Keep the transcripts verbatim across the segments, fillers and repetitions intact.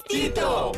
Честито!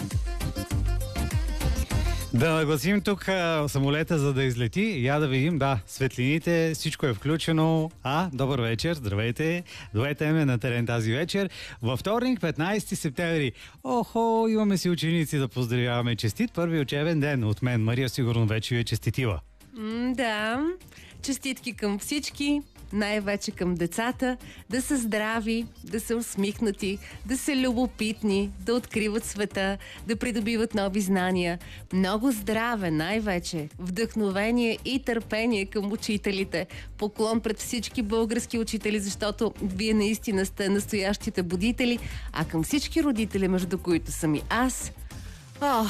Да нагласим тук а, самолета, за да излети. Я да видим, да, светлините, всичко е включено. А, добър вечер, здравейте. Довете ме на терен тази вечер. Във вторник, петнайсети септември. Охо, имаме си ученици да поздравяваме. Честит първи учебен ден от мен. Мария сигурно вече ви е честитила. М, да, честитки към всички, най-вече към децата, да са здрави, да са усмихнати, да са любопитни, да откриват света, да придобиват нови знания. Много здраве, най-вече, вдъхновение и търпение към учителите. Поклон пред всички български учители, защото вие наистина сте настоящите будители, а към всички родители, между които съм и аз, ох...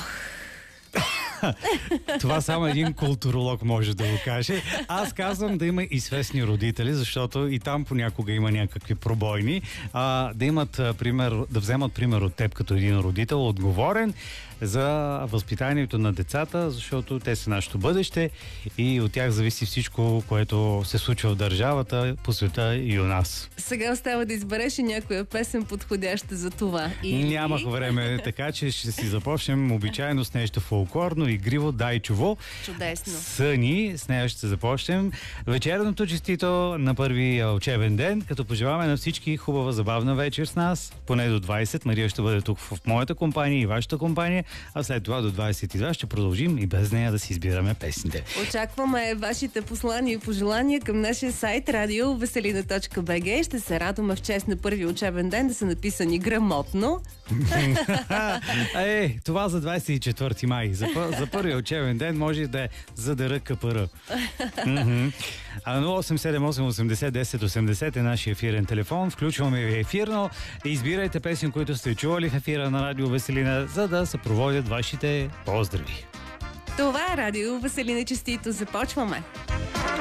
Това само един културолог може да го каже. Аз казвам да има и свестни родители, защото и там понякога има някакви пробойни. А, да имат пример, да вземат пример от теб като един родител, отговорен за възпитанието на децата, защото те са нашето бъдеще и от тях зависи всичко, което се случва в държавата, по света и у нас. Сега остава да избереш и някоя песен подходяща за това. И... Нямах време, така че ще си започнем обичайно с нещо фолклорно, игриво, дайчово. Чудесно. Съни, с нея ще започнем вечерното честито на първи учебен ден, като пожелаваме на всички хубава забавна вечер с нас, поне до двайсет. Мария ще бъде тук в моята компания и вашата компания, а след това до двайсет и две ще продължим и без нея да си избираме песните. Очакваме вашите послания и пожелания към нашия сайт радио веселина точка би джи. Ще се радваме в чест на първи учебен ден да са написани грамотно. Е, това за двайсет и четвърти май. За, за първия учебен ден може да е за да ръка пара. А нула осем седем осем осемдесет десет осемдесет е нашия ефирен телефон. Включваме ви ефирно. Избирайте песен, които сте чували в ефира на Радио Веселина, за да съпроводят вашите поздрави. Това е Радио Веселина, честито. Започваме!